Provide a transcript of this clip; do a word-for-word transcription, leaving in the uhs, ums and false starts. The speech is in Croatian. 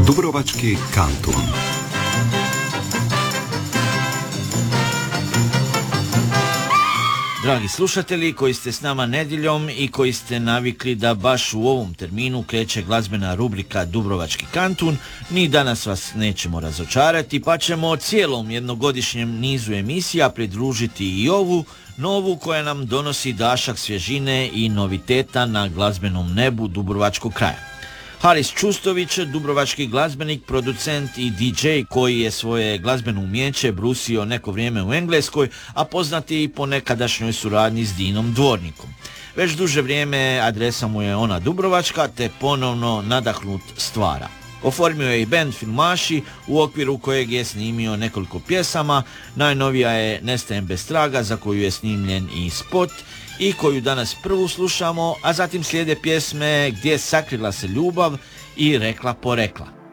Dubrovački kantun. Dragi slušatelji koji ste s nama nedjeljom i koji ste navikli da baš u ovom terminu kreće glazbena rubrika Dubrovački kantun, ni danas vas nećemo razočarati, pa ćemo cijelom jednogodišnjem nizu emisija pridružiti i ovu novu koja nam donosi dašak svježine i noviteta na glazbenom nebu Dubrovačkog kraja. Haris Čustović, dubrovački glazbenik, producent i di džej koji je svoje glazbeno umjeće brusio neko vrijeme u Engleskoj, a poznati i po nekadašnjoj suradnji s Dinom Dvornikom. Već duže vrijeme adresa mu je ona Dubrovačka, te ponovno nadahnut stvara. Oformio je i band Filmaši, u okviru kojeg je snimio nekoliko pjesama. Najnovija je Nestajem bez traga, za koju je snimljen i spot i koju danas prvu slušamo, a zatim slijede pjesme Gdje sakrila se ljubav i Rekla porekla.